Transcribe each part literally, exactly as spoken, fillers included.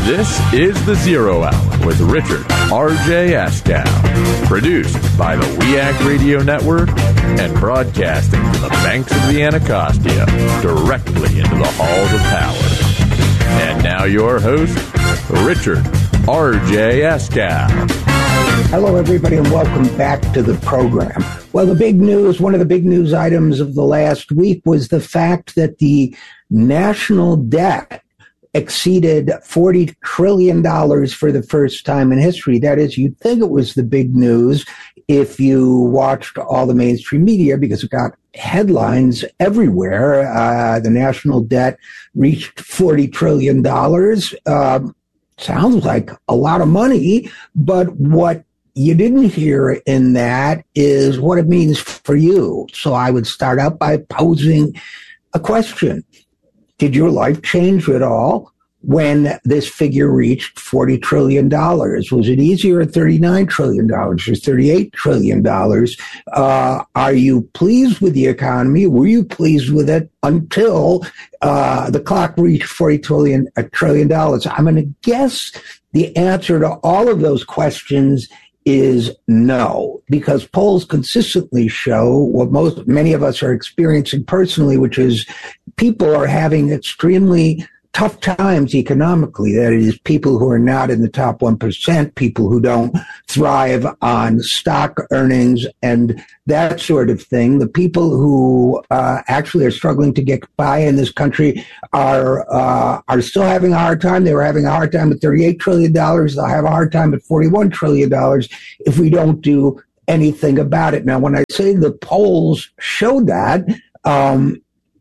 This is The Zero Hour with Richard R J Askow, produced by the W E A C Radio Network and broadcasting from the banks of the Anacostia directly into the halls of power. And now your host, Richard R J Askow. Hello, everybody, and welcome back to the program. Well, the big news, one of the big news items of the last week was the fact that the national debt exceeded forty trillion dollars for the first time in history. That is, you'd think it was the big news if you watched all the mainstream media because it got headlines everywhere. Uh, the national debt reached forty trillion dollars. Uh, sounds like a lot of money, but what you didn't hear in that is what it means for you. So I would start out by posing a question. Did your life change at all when this figure reached forty trillion dollars? Was it easier at thirty-nine trillion dollars or thirty-eight trillion dollars? Uh, are you pleased with the economy? Were you pleased with it until uh, the clock reached forty trillion dollars? I'm going to guess the answer to all of those questions is no, because polls consistently show what most many of us are experiencing personally, which is people are having extremely tough times economically. That is, people who are not in the top one percent, people who don't thrive on stock earnings and that sort of thing. The people who uh, actually are struggling to get by in this country are uh, are still having a hard time. They were having a hard time at thirty-eight trillion dollars. They'll have a hard time at forty-one trillion dollars if we don't do anything about it. Now, when I say the polls show that, um,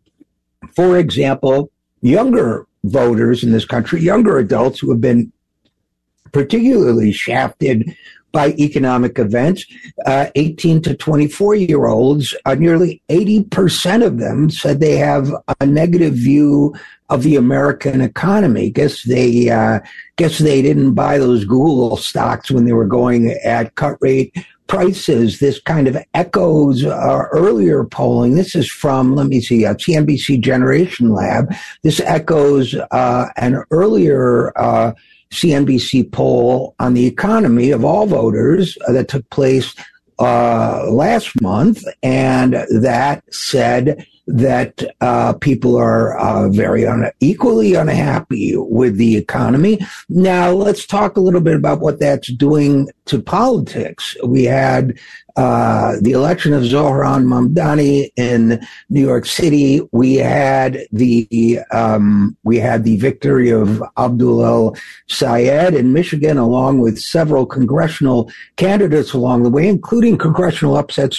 for example, younger voters in this country, younger adults who have been particularly shafted by economic events, uh, eighteen to twenty-four year olds, uh, nearly eighty percent of them said they have a negative view of the American economy. Guess they, uh, guess they didn't buy those Google stocks when they were going at cut rate prices. This kind of echoes uh, earlier polling. This is from, let me see, uh, C N B C Generation Lab. This echoes uh, an earlier uh, C N B C poll on the economy of all voters uh, that took place uh, last month, and that said that uh, people are uh, very un- equally unhappy with the economy. Now, let's talk a little bit about what that's doing to politics. We had uh, the election of Zohran Mamdani in New York City. We had the um, we had the victory of Abdul El-Sayed in Michigan, along with several congressional candidates along the way, including congressional upsets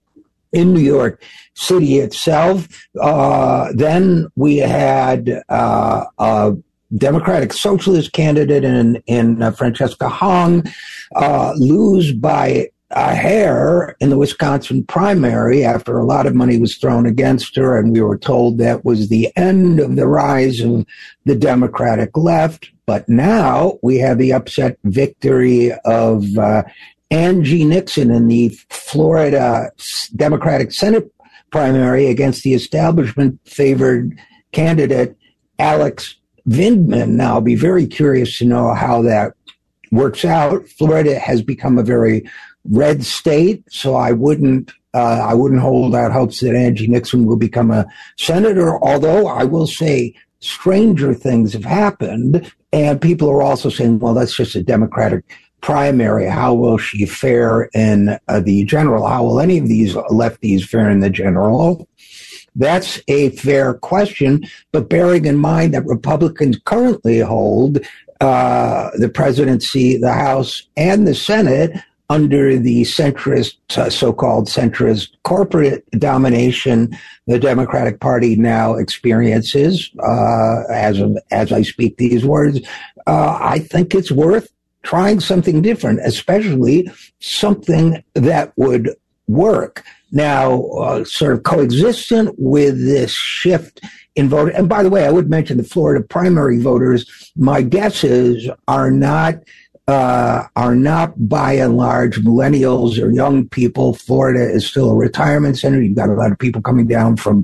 in New York City itself. Uh, then we had uh, a Democratic Socialist candidate in, in uh, Francesca Hong uh, lose by a hair in the Wisconsin primary after a lot of money was thrown against her, and we were told that was the end of the rise of the Democratic left. But now we have the upset victory of uh, Angie Nixon in the Florida Democratic Senate primary against the establishment-favored candidate Alex Vindman. Now, I'll be very curious to know how that works out. Florida has become a very red state, so I wouldn't uh, I wouldn't hold out hopes that Angie Nixon will become a senator, although I will say stranger things have happened, and people are also saying, well, that's just a Democratic primary. How will she fare in uh, the general? How will any of these lefties fare in the general? That's a fair question, but bearing in mind that Republicans currently hold uh, the presidency, the House, and the Senate under the centrist, uh, so-called centrist corporate domination the Democratic Party now experiences, uh, as of, as I speak these words, uh, I think it's worth trying something different, especially something that would work. Now, uh, sort of coexistent with this shift in voting. And by the way, I would mention the Florida primary voters, my guesses are not uh, are not by and large millennials or young people. Florida is still a retirement center. You've got a lot of people coming down from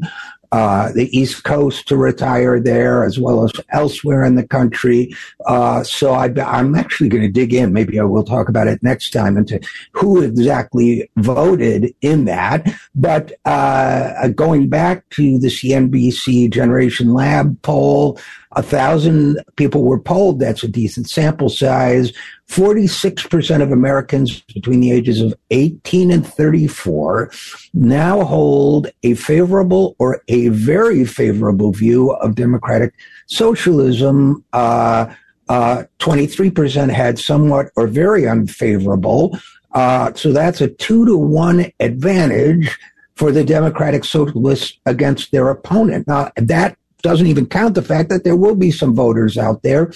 uh, the East Coast to retire there, as well as elsewhere in the country. Uh, so I, I'm actually going to dig in. Maybe I will talk about it next time into who exactly voted in that. But uh, going back to the C N B C Generation Lab poll, a thousand people were polled. That's a decent sample size. forty-six percent of Americans between the ages of eighteen and thirty-four now hold a favorable or a very favorable view of democratic socialism. Uh, uh, twenty-three percent had somewhat or very unfavorable. Uh, so that's a two to one advantage for the democratic socialists against their opponent. Now, that doesn't even count the fact that there will be some voters out there,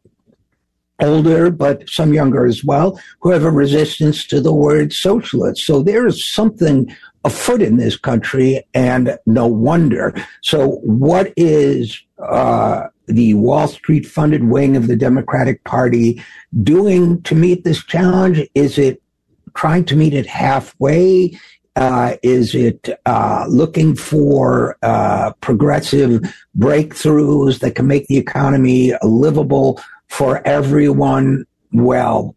older, but some younger as well, who have a resistance to the word socialist. So there is something afoot in this country, and no wonder. So what is uh, the Wall Street funded wing of the Democratic Party doing to meet this challenge? Is it trying to meet it halfway? Uh, is it uh, looking for uh, progressive breakthroughs that can make the economy livable for everyone? Well,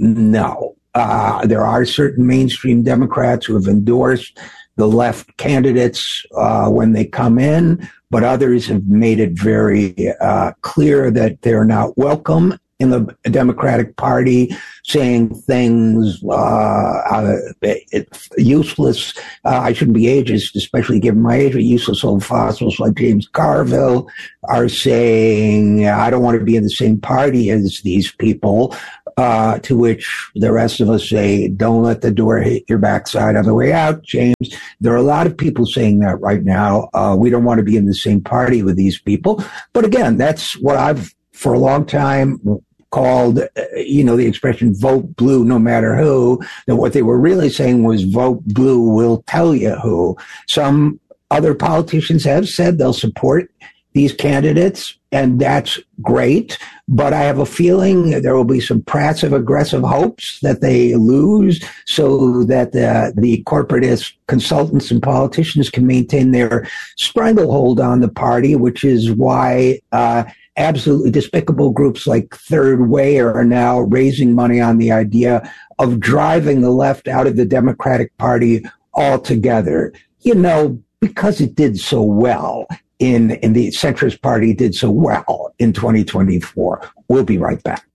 no. Uh, there are certain mainstream Democrats who have endorsed the left candidates uh, when they come in, but others have made it very uh, clear that they're not welcome in the Democratic Party, saying things uh, uh, it's useless. Uh, I shouldn't be ageist, especially given my age, but useless old fossils like James Carville are saying, I don't want to be in the same party as these people, uh, to which the rest of us say, don't let the door hit your backside on the way out, James. There are a lot of people saying that right now. Uh, we don't want to be in the same party with these people. But again, that's what I've for a long time called, you know, the expression vote blue no matter who. That what they were really saying was vote blue, we'll tell you who. Some other politicians have said they'll support these candidates, and that's great. But I have a feeling there will be some passive aggressive hopes that they lose so that the, the corporatist consultants and politicians can maintain their stranglehold on the party, which is why uh, absolutely despicable groups like Third Way are now raising money on the idea of driving the left out of the Democratic Party altogether. You know, because it did so well. In, in the centrist party did so well in twenty twenty-four. We'll be right back.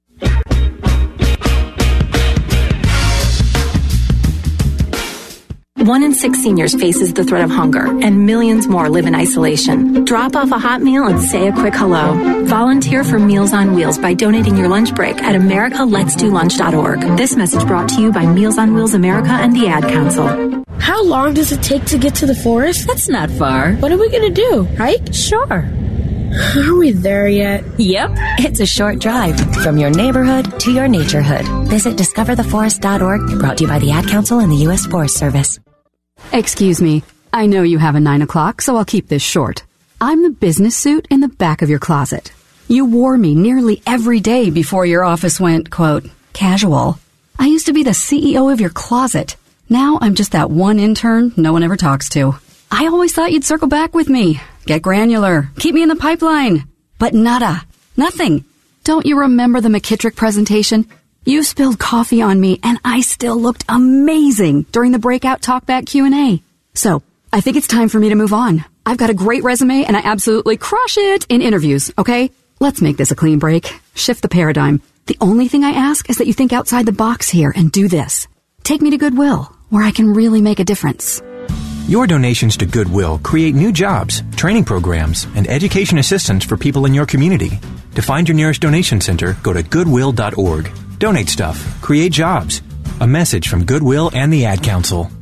One in six seniors faces the threat of hunger, and millions more live in isolation. Drop off a hot meal and say a quick hello. Volunteer for Meals on Wheels by donating your lunch break at america lets do lunch dot org. This message brought to you by Meals on Wheels America and the Ad Council. How long does it take to get to the forest? That's not far. What are we going to do? Hike? Sure. Are we there yet? Yep. It's a short drive from your neighborhood to your naturehood. Visit discover the forest dot org, brought to you by the Ad Council and the U S Forest Service. Excuse me. I know you have a nine o'clock, so I'll keep this short. I'm the business suit in the back of your closet. You wore me nearly every day before your office went, quote, casual. I used to be the C E O of your closet. Now I'm just that one intern no one ever talks to. I always thought you'd circle back with me, get granular, keep me in the pipeline. But nada. Nothing. Don't you remember the McKittrick presentation? You spilled coffee on me, and I still looked amazing during the breakout talkback Q and A. So, I think it's time for me to move on. I've got a great resume, and I absolutely crush it in interviews, okay? Let's make this a clean break. Shift the paradigm. The only thing I ask is that you think outside the box here and do this. Take me to Goodwill, where I can really make a difference. Your donations to Goodwill create new jobs, training programs, and education assistance for people in your community. To find your nearest donation center, go to goodwill dot org. Donate stuff. Create jobs. A message from Goodwill and the Ad Council.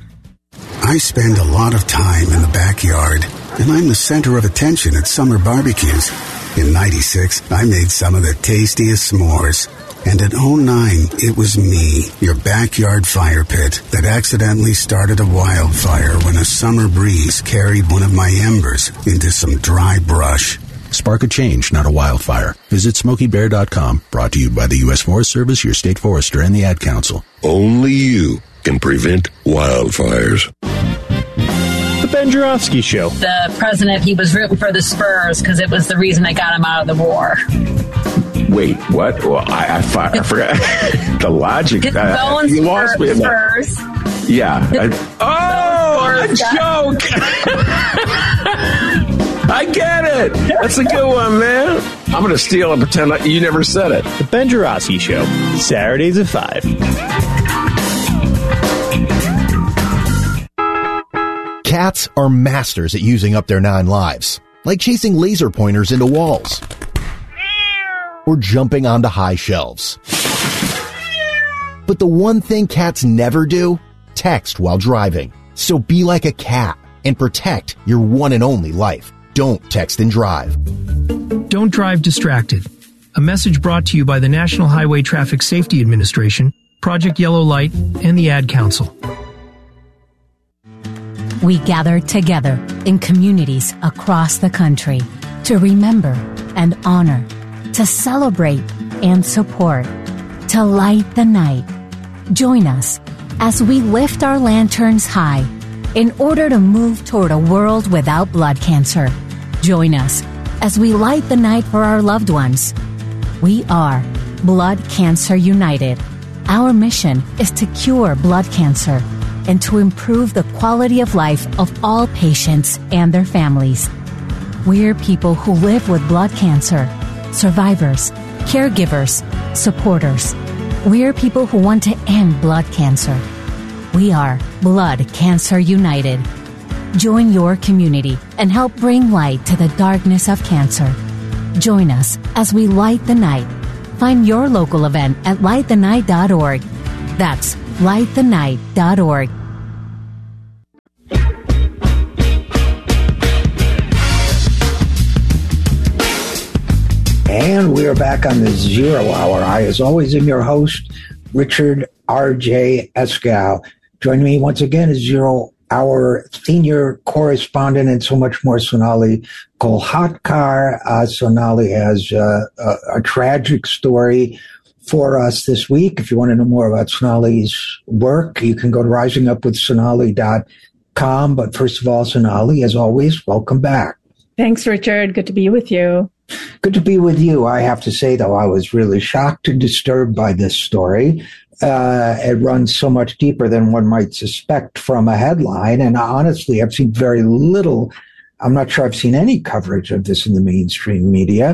I spend a lot of time in the backyard, and I'm the center of attention at summer barbecues. In ninety-six, I made some of the tastiest s'mores. And in oh nine, it was me, your backyard fire pit, that accidentally started a wildfire when a summer breeze carried one of my embers into some dry brush. Spark a change, not a wildfire. Visit Smokey Bear dot com, brought to you by the U S Forest Service, your state forester, and the Ad Council. Only you can prevent wildfires. The Ben Joravsky Show. The president, he was rooting for the Spurs because it was the reason that got him out of the war. Wait, what? Well, I, I, fi- I forgot the logic. Just uh, going you lost me. Spurs. Yeah. I, oh, a joke. I get it. That's a good one, man. I'm going to steal and pretend like you never said it. The Ben Joravsky Show, Saturdays at five. Cats are masters at using up their nine lives, like chasing laser pointers into walls or jumping onto high shelves. But the one thing cats never do, text while driving. So be like a cat and protect your one and only life. Don't text and drive. Don't drive distracted. A message brought to you by the National Highway Traffic Safety Administration, Project Yellow Light, and the Ad Council. We gather together in communities across the country to remember and honor, to celebrate and support, to light the night. Join us as we lift our lanterns high in order to move toward a world without blood cancer. Join us as we light the night for our loved ones. We are Blood Cancer United. Our mission is to cure blood cancer and to improve the quality of life of all patients and their families. We're people who live with blood cancer, survivors, caregivers, supporters. We're people who want to end blood cancer. We are Blood Cancer United. Join your community and help bring light to the darkness of cancer. Join us as we light the night. Find your local event at light the night dot org. That's light the night dot org. And we are back on the Zero Hour. I, as always, am your host, Richard R J Eskow. Joining me once again is Zero Hour senior correspondent and so much more, Sonali Kolhatkar. Uh, Sonali has uh, a, a tragic story for us this week. If you want to know more about Sonali's work, you can go to rising up with sonali dot com. But first of all, Sonali, as always, welcome back. Thanks, Richard. Good to be with you. Good to be with you. I have to say, though, I was really shocked and disturbed by this story. Uh, it runs so much deeper than one might suspect from a headline. And honestly, I've seen very little. I'm not sure I've seen any coverage of this in the mainstream media.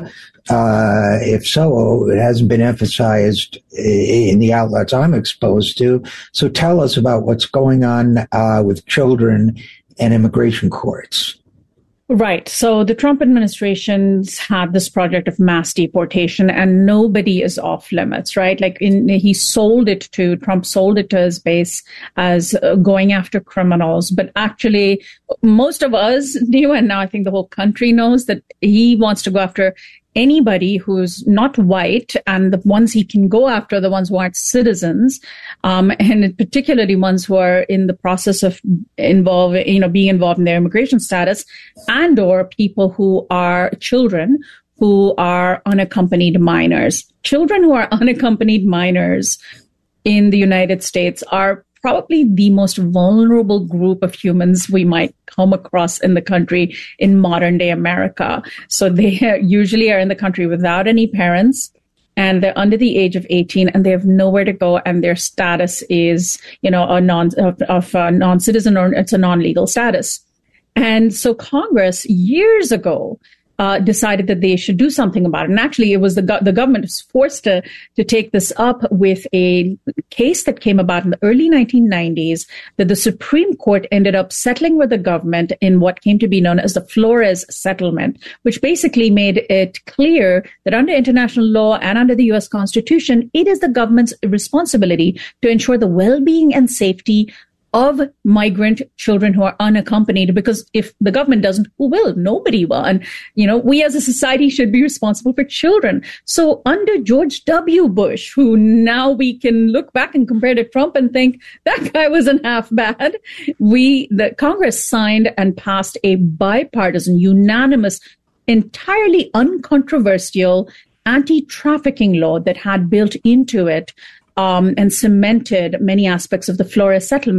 Uh, if so, it hasn't been emphasized in the outlets I'm exposed to. So tell us about what's going on uh, with children and immigration courts. Right. So the Trump administration's had this project of mass deportation and nobody is off limits, right? Like in, he sold it to, Trump sold it to his base as uh, going after criminals. But actually, most of us knew, and now I think the whole country knows, that he wants to go after anybody who's not white, and the ones he can go after, the ones who aren't citizens, um, and particularly ones who are in the process of involve, you know, being involved in their immigration status, and or people who are children who are unaccompanied minors. Children who are unaccompanied minors in the United States are probably the most vulnerable group of humans we might come across in the country in modern day America. So they usually are in the country without any parents, and they're under the age of eighteen, and they have nowhere to go, and their status is, you know, a non of, of a non-citizen, or it's a non-legal status. And so Congress years ago Uh, decided that they should do something about it. And actually, it was the go- the government was forced to to take this up with a case that came about in the early nineteen nineties that the Supreme Court ended up settling with the government in what came to be known as the Flores Settlement, which basically made it clear that under international law and under the U S Constitution, it is the government's responsibility to ensure the well-being and safety of migrant children who are unaccompanied, because if the government doesn't, who will? Nobody will. And, you know, we as a society should be responsible for children. So under George W. Bush, who now we can look back and compare to Trump and think that guy wasn't half bad, we, the Congress signed and passed a bipartisan, unanimous, entirely uncontroversial anti-trafficking law that had built into it Um, and cemented many aspects of the Flores Settlement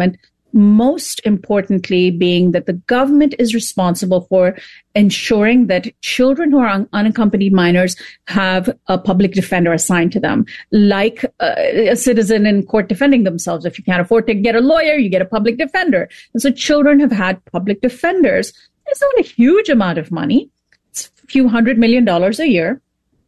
most importantly being that the government is responsible for ensuring that children who are un- unaccompanied minors have a public defender assigned to them, like uh, a citizen in court defending themselves. If you can't afford to get a lawyer, you get a public defender. And so children have had public defenders. It's not a huge amount of money. It's a few hundred million dollars a year.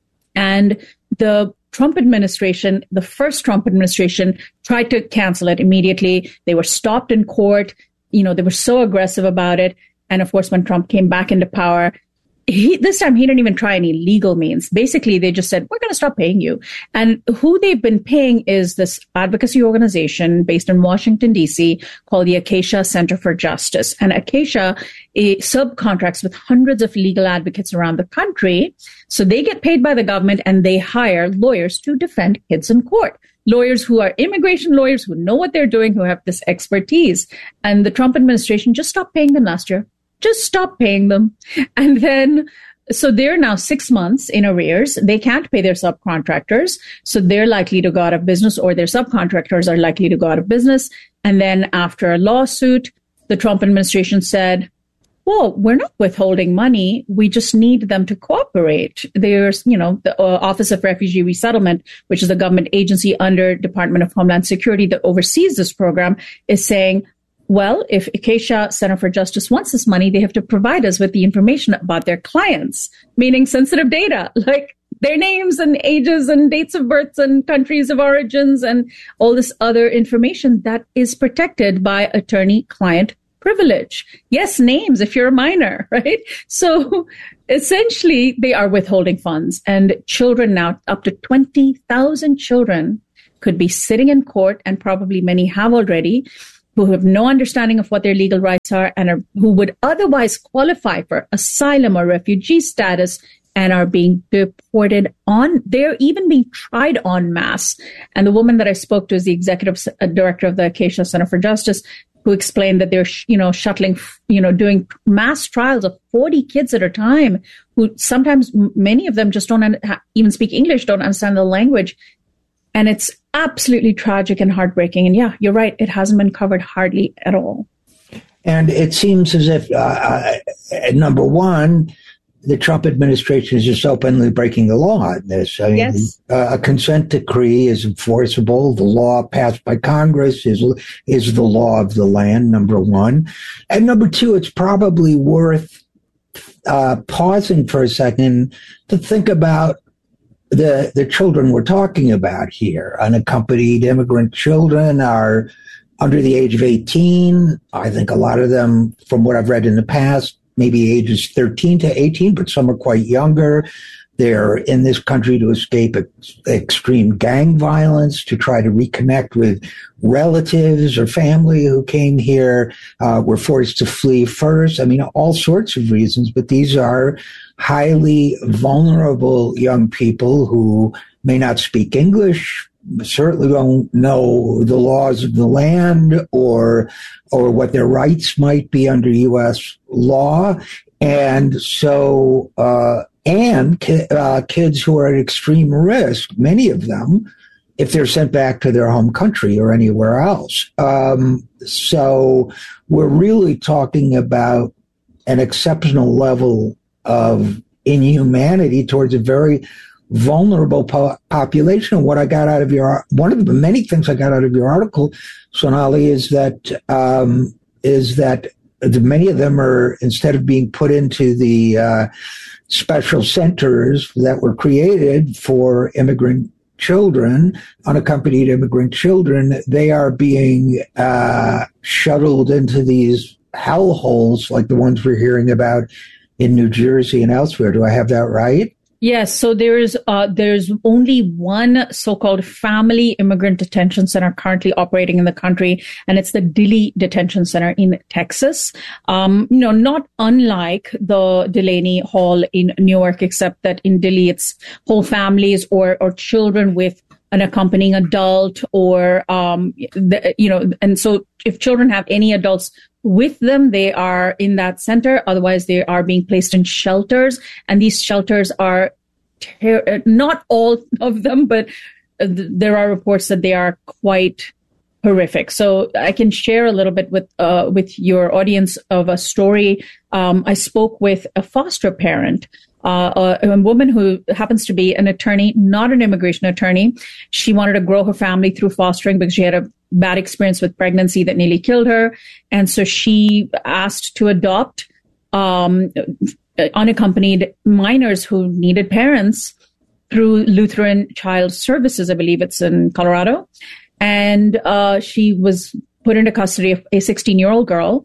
And the Trump administration, the first Trump administration, tried to cancel it immediately. They were stopped in court. You know, they were so aggressive about it. And of course, when Trump came back into power, he, this time he didn't even try any legal means. Basically, they just said, we're going to stop paying you. And who they've been paying is this advocacy organization based in Washington, D C called the Acacia Center for Justice. And Acacia it subcontracts with hundreds of legal advocates around the country. So they get paid by the government and they hire lawyers to defend kids in court. Lawyers who are immigration lawyers who know what they're doing, who have this expertise. And the Trump administration just stopped paying them last year. Just stop paying them. And then, so they're now six months in arrears. They can't pay their subcontractors. So they're likely to go out of business, or their subcontractors are likely to go out of business. And then after a lawsuit, the Trump administration said, well, we're not withholding money. We just need them to cooperate. There's, you know, the uh, Office of Refugee Resettlement, which is a government agency under Department of Homeland Security that oversees this program, is saying, well, if Acacia Center for Justice wants this money, they have to provide us with the information about their clients, meaning sensitive data, like their names and ages and dates of births and countries of origins and all this other information that is protected by attorney-client privilege. Yes, names if you're a minor, right? So essentially, they are withholding funds. And children now, up to twenty thousand children could be sitting in court, and probably many have already, who have no understanding of what their legal rights are and are, who would otherwise qualify for asylum or refugee status and are being deported on, they're even being tried en masse. And the woman that I spoke to is the executive director of the Acacia Center for Justice, who explained that they're, you know, shuttling, you know, doing mass trials of forty kids at a time, who sometimes many of them just don't even speak English, don't understand the language. And it's absolutely tragic and heartbreaking. And yeah, you're right. It hasn't been covered hardly at all. And it seems as if, uh, uh, number one, the Trump administration is just openly breaking the law on this. I mean, yes. uh, a consent decree is enforceable. The law passed by Congress is is the law of the land, number one. And number two, it's probably worth uh, pausing for a second to think about the the children we're talking about here. Unaccompanied immigrant children are under the age of eighteen. I think a lot of them, from what I've read in the past, maybe ages thirteen to eighteen, but some are quite younger. They're in this country to escape ex- extreme gang violence, to try to reconnect with relatives or family who came here, uh, were forced to flee first. I mean, all sorts of reasons, but these are highly vulnerable young people who may not speak English, certainly don't know the laws of the land or or what their rights might be under U S law. And so, uh, and ki- uh, kids who are at extreme risk, many of them, if they're sent back to their home country or anywhere else. Um, so we're really talking about an exceptional level of inhumanity towards a very vulnerable po- population. And what I got out of your, one of the many things I got out of your article, Sonali, is that, um, is that the, many of them are, instead of being put into the uh, special centers that were created for immigrant children, unaccompanied immigrant children, they are being uh, shuttled into these hellholes like the ones we're hearing about in New Jersey and elsewhere. Do I have that right? Yes. So there's uh, there's only one so-called family immigrant detention center currently operating in the country, and it's the Dilley Detention Center in Texas. Um, you know, not unlike the Delaney Hall in Newark, except that in Dilley it's whole families or or children with an accompanying adult, or um, the, you know, and so if children have any adults with them, they are in that center. Otherwise, they are being placed in shelters. And these shelters are ter- not all of them, but uh, th- there are reports that they are quite horrific. So I can share a little bit with uh, with your audience of a story. Um, I spoke with a foster parent, uh, a, a woman who happens to be an attorney, not an immigration attorney. She wanted to grow her family through fostering because she had a bad experience with pregnancy that nearly killed her. And so she asked to adopt um, unaccompanied minors who needed parents through Lutheran Child Services. I believe it's in Colorado. And uh, she was put into custody of a sixteen-year-old girl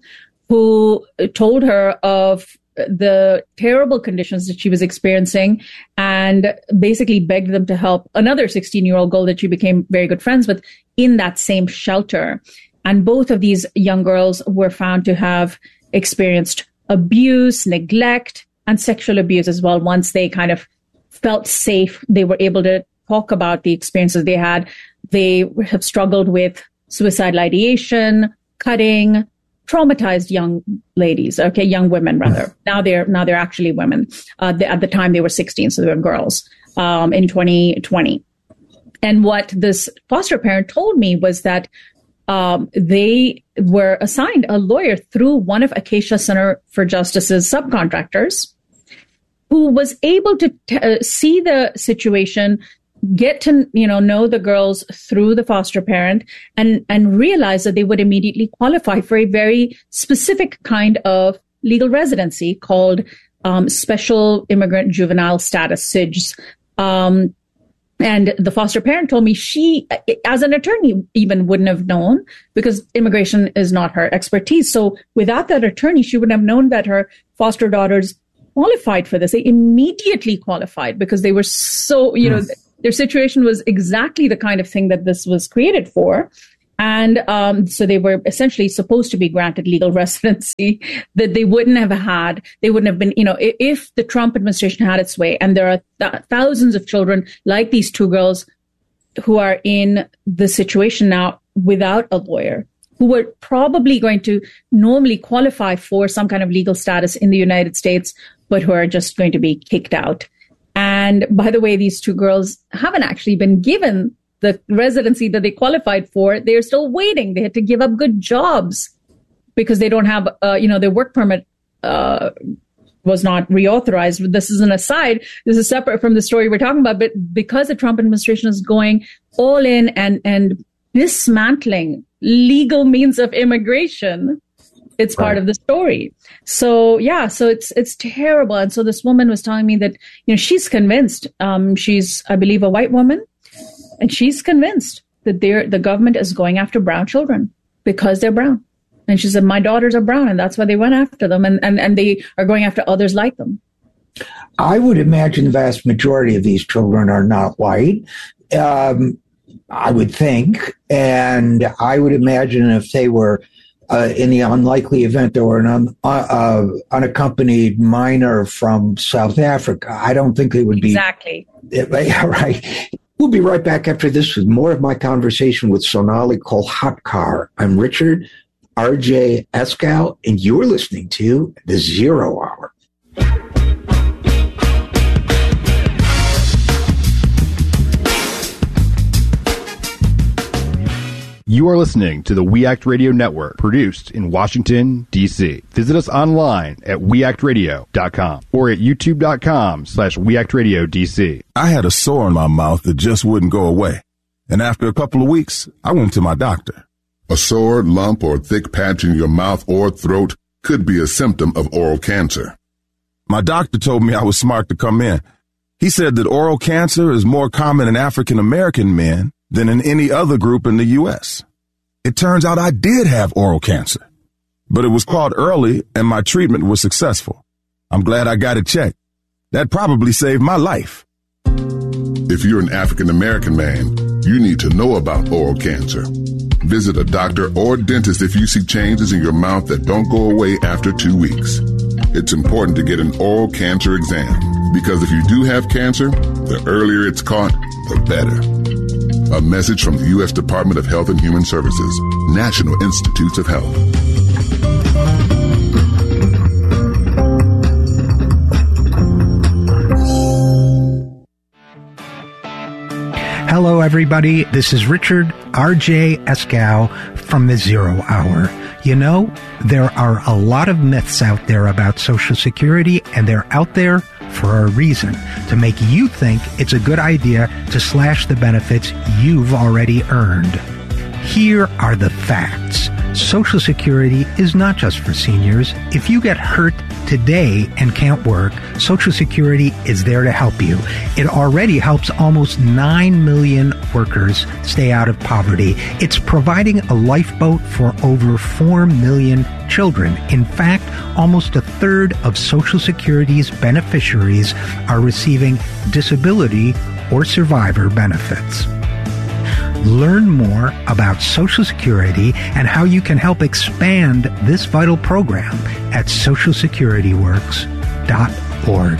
who told her of the terrible conditions that she was experiencing and basically begged them to help another sixteen-year-old girl that she became very good friends with in that same shelter. And both of these young girls were found to have experienced abuse, neglect, and sexual abuse as well. Once they kind of felt safe, they were able to talk about the experiences they had. They have struggled with suicidal ideation, cutting, traumatized young ladies, okay, young women rather. Now they're now they're actually women. Uh, they, at the time they were sixteen, so they were girls um, in twenty twenty. And what this foster parent told me was that um, they were assigned a lawyer through one of Acacia Center for Justice's subcontractors, who was able to t- uh, see the situation, get to, you know, know the girls through the foster parent and, and realize that they would immediately qualify for a very specific kind of legal residency called um, Special Immigrant Juvenile Status, S I J S. Um, and the foster parent told me she, as an attorney, even wouldn't have known because immigration is not her expertise. So without that attorney, she wouldn't have known that her foster daughters qualified for this. They immediately qualified because they were so, you know, yes. Their situation was exactly the kind of thing that this was created for. And um, so they were essentially supposed to be granted legal residency that they wouldn't have had. They wouldn't have been, you know, if, if the Trump administration had its way. And there are th- thousands of children like these two girls who are in the situation now without a lawyer, who were probably going to normally qualify for some kind of legal status in the United States, but who are just going to be kicked out. And by the way, these two girls haven't actually been given the residency that they qualified for. They're still waiting. They had to give up good jobs because they don't have, uh, you know, their work permit uh, was not reauthorized. This is an aside. This is separate from the story we're talking about. But because the Trump administration is going all in and, and dismantling legal means of immigration, it's part right. of the story. So yeah, so it's it's terrible. And so this woman was telling me that, you know, she's convinced. Um, she's, I believe, a white woman, and she's convinced that they're the government is going after brown children because they're brown. And she said, my daughters are brown, and that's why they went after them, and and and they are going after others like them. I would imagine the vast majority of these children are not white. Um, I would think, and I would imagine if they were. Uh, in the unlikely event there were an un, uh, uh, unaccompanied minor from South Africa, I don't think they would be. Exactly. Yeah, right. We'll be right back after this with more of my conversation with Sonali Kolhatkar. I'm Richard R J Eskow, and you're listening to The Zero Hour. You are listening to the We Act Radio Network, produced in Washington, D C Visit us online at we act radio dot com or at youtube dot com slash we act radio D C. I had a sore in my mouth that just wouldn't go away. And after a couple of weeks, I went to my doctor. A sore, lump, or thick patch in your mouth or throat could be a symptom of oral cancer. My doctor told me I was smart to come in. He said that oral cancer is more common in African American men than in any other group in the U S. It turns out I did have oral cancer, but it was caught early and my treatment was successful. I'm glad I got it checked. That probably saved my life. If you're an African American man, you need to know about oral cancer. Visit a doctor or dentist if you see changes in your mouth that don't go away after two weeks. It's important to get an oral cancer exam because if you do have cancer, the earlier it's caught, the better. A message from the U S Department of Health and Human Services, National Institutes of Health. Hello, everybody. This is Richard R J Eskow from the Zero Hour. You know, there are a lot of myths out there about Social Security, and they're out there for a reason, to make you think it's a good idea to slash the benefits you've already earned. Here are the facts. Social Security is not just for seniors. If you get hurt today and can't work, Social Security is there to help you. It already helps almost nine million workers stay out of poverty. It's providing a lifeboat for over four million children. In fact, almost a third of Social Security's beneficiaries are receiving disability or survivor benefits. Learn more about Social Security and how you can help expand this vital program at social security works dot org.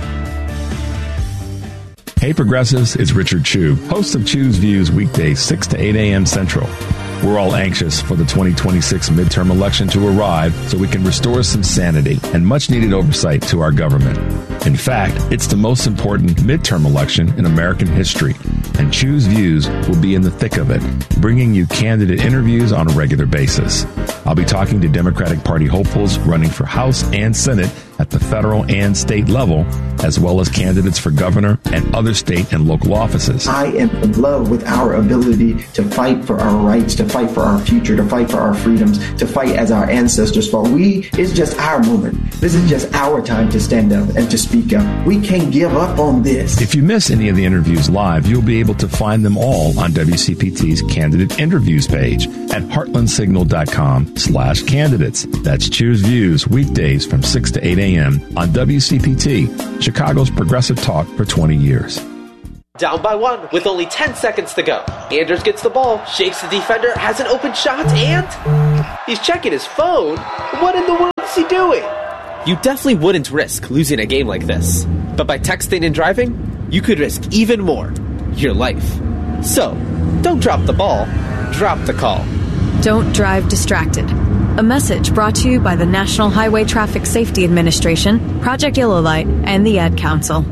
Hey Progressives, it's Richard Chu, host of Chu's Views weekdays six to eight a.m. Central. We're all anxious for the twenty twenty-six midterm election to arrive so we can restore some sanity and much-needed oversight to our government. In fact, it's the most important midterm election in American history, and Chu's Views will be in the thick of it, bringing you candidate interviews on a regular basis. I'll be talking to Democratic Party hopefuls running for House and Senate at the federal and state level, as well as candidates for governor and other state and local offices. I am in love with our ability to fight for our rights, to fight for our future, to fight for our freedoms, to fight as our ancestors fought. We, it's just our moment. This is just our time to stand up and to speak up. We can't give up on this. If you miss any of the interviews live, you'll be able to find them all on W C P T's candidate interviews page at heartlandsignal.com slash candidates. That's Choose Views weekdays from six to eight a.m. on W C P T, Chicago's progressive talk for twenty years. Down by one with only ten seconds to go. Anders gets the ball, shakes the defender, has an open shot, and he's checking his phone. What in the world is he doing? You definitely wouldn't risk losing a game like this. But by texting and driving, you could risk even more. Your life. So, don't drop the ball, drop the call. Don't drive distracted. A message brought to you by the National Highway Traffic Safety Administration, Project Yellow Light, and the Ad Council.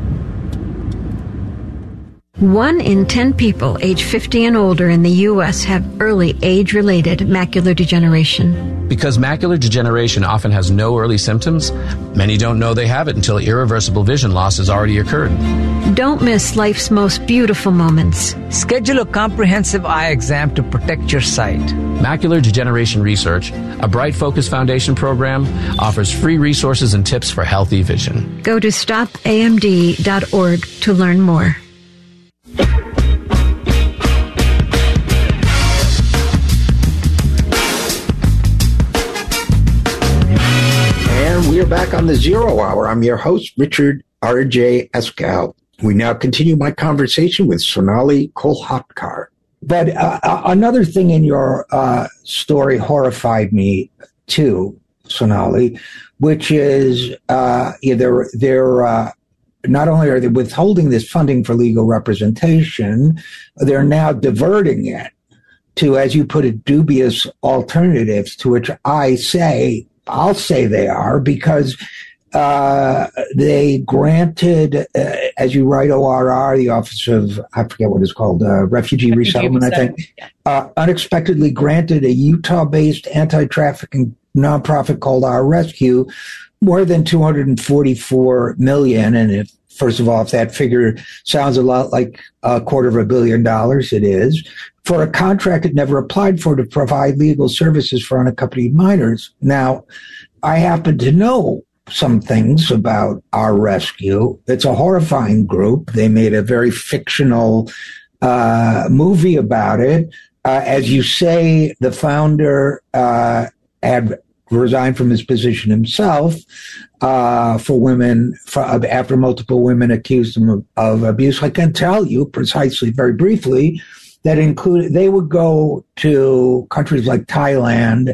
One in ten people age fifty and older in the U S have early age-related macular degeneration. Because macular degeneration often has no early symptoms, many don't know they have it until irreversible vision loss has already occurred. Don't miss life's most beautiful moments. Schedule a comprehensive eye exam to protect your sight. Macular Degeneration Research, a Bright Focus Foundation program, offers free resources and tips for healthy vision. Go to stop A M D dot org to learn more. And we are back on the Zero Hour. I'm your host, Richard R J Eskow. We now continue my conversation with Sonali Kolhatkar. But uh, another thing in your uh, story horrified me too, Sonali, which is uh, yeah, they're, they're uh, not only are they withholding this funding for legal representation, they're now diverting it to, as you put it, dubious alternatives, to which I say, I'll say they are, because uh, they granted, uh, as you write, O R R, the Office of, I forget what it's called, uh, Refugee, Refugee Resettlement, Resettlement, I think, yeah. uh, unexpectedly granted a Utah-based anti-trafficking nonprofit called Our Rescue more than two hundred forty-four million dollars. And if, first of all, if that figure sounds a lot like a quarter of a billion dollars, it is, for a contract it never applied for to provide legal services for unaccompanied minors. Now, I happen to know some things about Our Rescue. It's a horrifying group. They made a very fictional uh, movie about it. Uh, as you say, the founder uh, had resigned from his position himself uh, for women, for, uh, after multiple women accused him of, of abuse. I can tell you precisely, very briefly, that included, they would go to countries like Thailand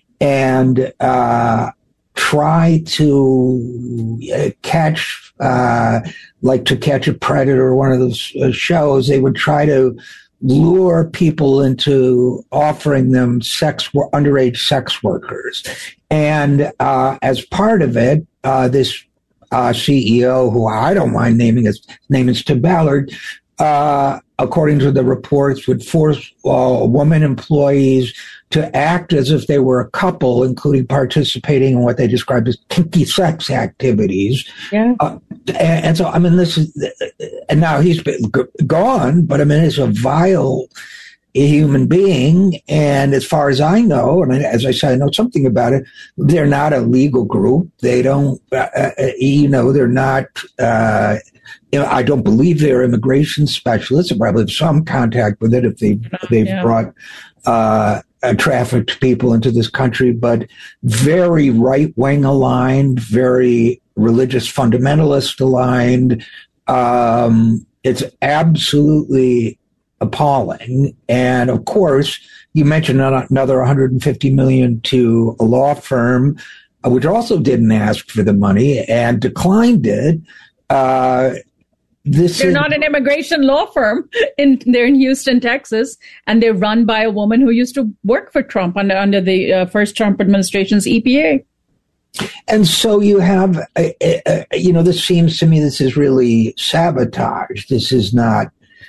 and uh, try to uh, catch, uh, like to catch a predator, one of those uh, shows. They would try to lure people into offering them sex, underage sex workers. And uh, as part of it, uh, this uh, C E O, who I don't mind naming, his name is Tim Ballard, uh, according to the reports, would force uh, woman employees to act as if they were a couple, including participating in what they described as kinky sex activities. Yeah. Uh, and, and so, I mean, this is, and now he's been g- gone, but I mean, it's a vile human being. And as far as I know, I mean, as I said, I know something about it. They're not a legal group. They don't, uh, uh, you know, they're not, uh, you know, I don't believe they're immigration specialists. They probably have some contact with it if they, they've yeah. brought, uh, uh, trafficked people into this country, but very right-wing aligned, very religious fundamentalist aligned. Um, it's absolutely appalling. And of course, you mentioned another one hundred fifty million dollars to a law firm, uh, which also didn't ask for the money and declined it. Uh, this they're is, not an immigration law firm. In, they're in Houston, Texas, and they're run by a woman who used to work for Trump under, under the uh, first Trump administration's E P A. And so you have, uh, uh, you know, this seems to me this is really sabotage. This is not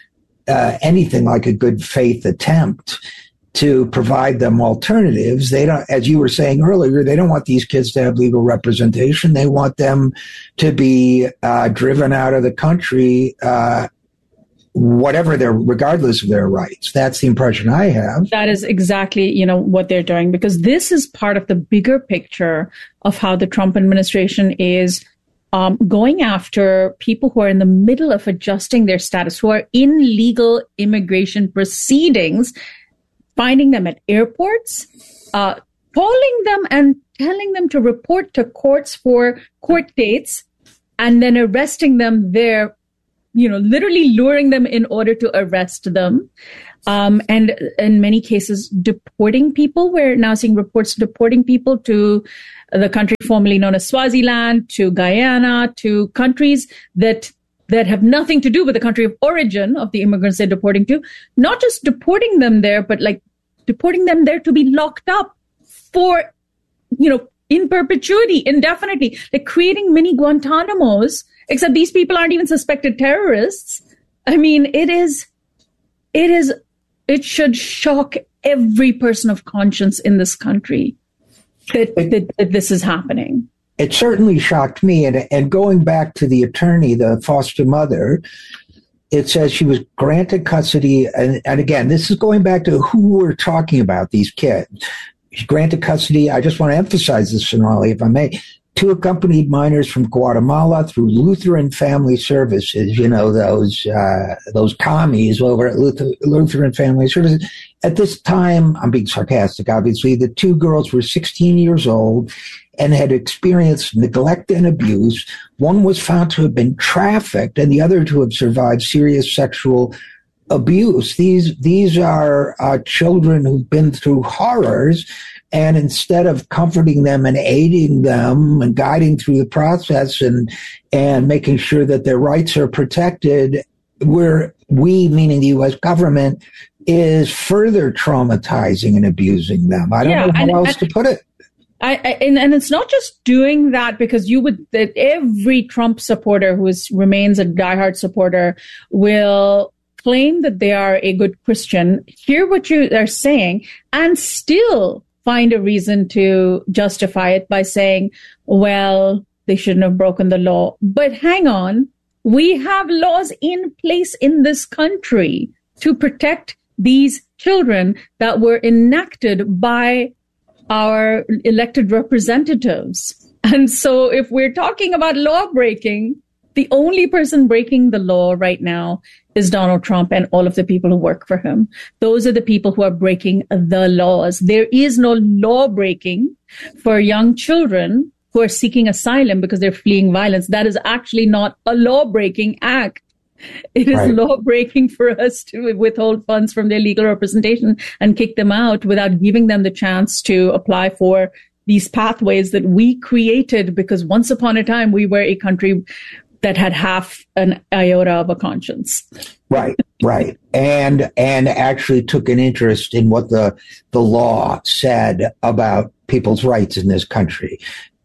uh, anything like a good faith attempt to provide them alternatives. They don't, as you were saying earlier, they don't want these kids to have legal representation. They want them to be uh, driven out of the country, uh, whatever their, regardless of their rights. That's the impression I have. That is exactly, you know, what they're doing, because this is part of the bigger picture of how the Trump administration is um, going after people who are in the middle of adjusting their status, who are in legal immigration proceedings, finding them at airports, uh, calling them and telling them to report to courts for court dates, and then arresting them there, you know, literally luring them in order to arrest them. Um, and in many cases, deporting people. We're now seeing reports deporting people to the country formerly known as Swaziland, to Guyana, to countries that that have nothing to do with the country of origin of the immigrants they're deporting to. Not just deporting them there, but like deporting them there to be locked up for, you know, in perpetuity, indefinitely. Like creating mini Guantanamos, except these people aren't even suspected terrorists. I mean, it is, it is, it should shock every person of conscience in this country that, that, that this is happening. It certainly shocked me. And, and going back to the attorney, the foster mother, it says she was granted custody. And, and again, this is going back to who we're talking about, these kids. She's granted custody. I just want to emphasize this, Sonali, if I may. Two accompanied minors from Guatemala through Lutheran Family Services, you know, those uh, those commies over at Luther, Lutheran Family Services. At this time, I'm being sarcastic, obviously, the two girls were sixteen years old and had experienced neglect and abuse. One was found to have been trafficked and the other to have survived serious sexual abuse. These, these are uh, children who've been through horrors. And instead of comforting them and aiding them and guiding through the process and and making sure that their rights are protected, we're, we, meaning the U S government, is further traumatizing and abusing them. I don't yeah, know how and, else and, to put it. I, I, and, and it's not just doing that, because you would, that every Trump supporter who is, remains a diehard supporter will claim that they are a good Christian, hear what you are saying, and still find a reason to justify it by saying, well, they shouldn't have broken the law. But hang on, we have laws in place in this country to protect these children that were enacted by our elected representatives. And so if we're talking about law breaking, the only person breaking the law right now is Donald Trump and all of the people who work for him. Those are the people who are breaking the laws. There is no law breaking for young children who are seeking asylum because they're fleeing violence. That is actually not a law breaking act. It is right. law breaking for us to withhold funds from their legal representation and kick them out without giving them the chance to apply for these pathways that we created, because once upon a time we were a country that had half an iota of a conscience. Right, right. And and actually took an interest in what the the law said about people's rights in this country.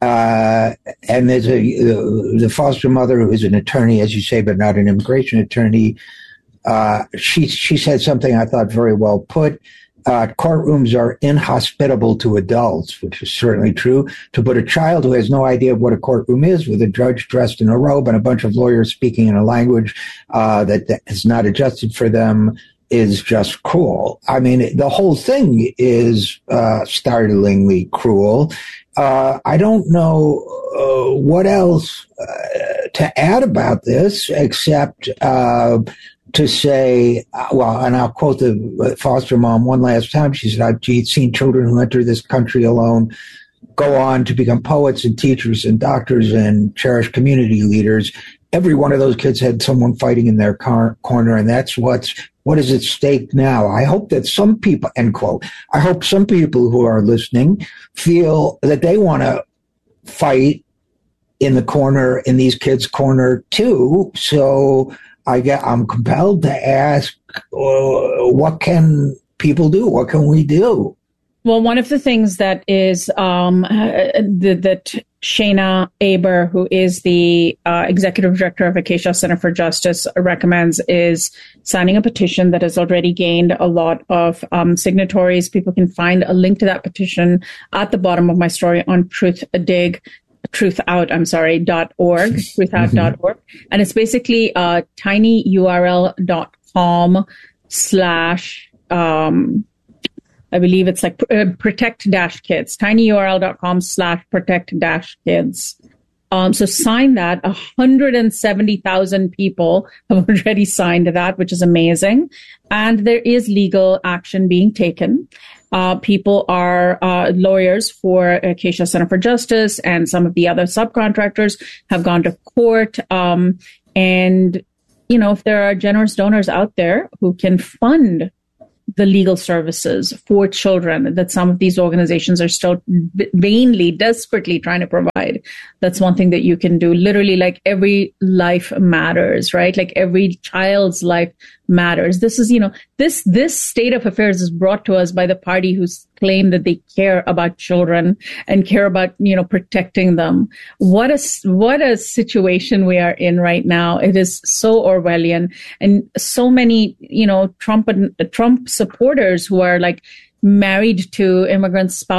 Uh, and there's a uh, the foster mother, who is an attorney, as you say, but not an immigration attorney, uh, she she said something I thought very well put. Uh, courtrooms are inhospitable to adults, which is certainly true. To put a child who has no idea of what a courtroom is, with a judge dressed in a robe and a bunch of lawyers speaking in a language uh, that, that is not adjusted for them, is just cruel. I mean, the whole thing is uh, startlingly cruel. Uh, I don't know uh, what else uh, to add about this, except uh, to say, uh, well, and I'll quote the foster mom one last time. She said, I've seen children who enter this country alone go on to become poets and teachers and doctors and cherished community leaders. Every one of those kids had someone fighting in their car- corner, and that's what's what is at stake now. I hope that some people, end quote, I hope some people who are listening feel that they want to fight in the corner, in these kids' corner too. So I get, I'm compelled to ask, uh, what can people do? What can we do? Well, one of the things that is um, uh, the, that Shayna Aber, who is the uh, executive director of Acacia Center for Justice, recommends is signing a petition that has already gained a lot of um, signatories. People can find a link to that petition at the bottom of my story on Truth Dig. Truth Out, I'm sorry, dot org, truth out dot org. Mm-hmm. And it's basically uh, tinyurl.com slash, um, I believe it's like uh, protect dash kids, tinyurl.com slash protect dash kids. Um, so sign that. one hundred seventy thousand people have already signed that, which is amazing. And there is legal action being taken. Uh, people are, uh, lawyers for Acacia Center for Justice and some of the other subcontractors have gone to court. Um, and, you know, if there are generous donors out there who can fund the legal services for children that some of these organizations are still vainly, desperately trying to provide, that's one thing that you can do. Literally, like, every life matters, right? Like, every child's life matters. This is, you know, this, this state of affairs is brought to us by the party who's claim that they care about children and care about, you know, protecting them. What a, what a situation we are in right now. It is so Orwellian, and so many, you know, Trump and Trump supporters who are like married to immigrant spouses